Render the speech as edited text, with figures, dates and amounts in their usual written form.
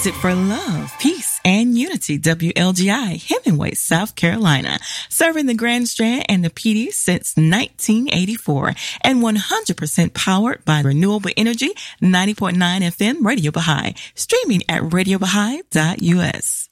trusted for love, peace, and unity. WLGI, Hemingway, South Carolina. Serving the Grand Strand and the PD since 1984. And 100% powered by renewable energy, 90.9 FM Radio Baha'i. Streaming at radiobaha'i.us.